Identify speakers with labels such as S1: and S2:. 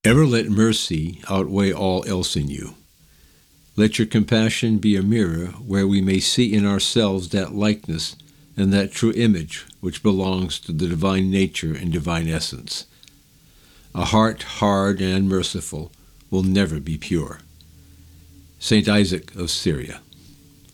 S1: Ever let mercy outweigh all else in you. Let your compassion be a mirror where we may see in ourselves that likeness and that true image which belongs to the divine nature and divine essence. A heart hard and unmerciful will never be pure. St. Isaac of Syria.